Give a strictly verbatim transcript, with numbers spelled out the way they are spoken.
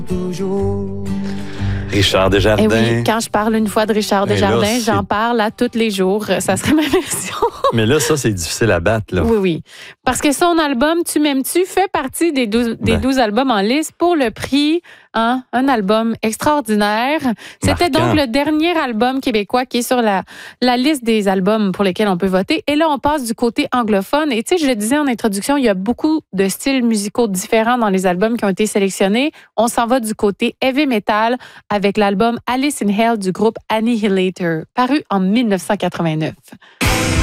Toujours. Richard Desjardins. Eh oui, quand je parle une fois de Richard Mais Desjardins, là, j'en c'est- parle à tous les jours. Ça serait ma version. Mais là, ça, c'est difficile à battre. Là. Oui, oui. Parce que son album Tu m'aimes-tu fait partie des douze, des Ben. douze albums en liste pour le prix. Hein, un album extraordinaire. C'était Marquant. donc le dernier album québécois qui est sur la, la liste des albums pour lesquels on peut voter. Et là, on passe du côté anglophone. Et tu sais, je le disais en introduction, il y a beaucoup de styles musicaux différents dans les albums qui ont été sélectionnés. On s'en va du côté heavy metal avec l'album Alice in Hell du groupe Annihilator, paru en dix-neuf cent quatre-vingt-neuf.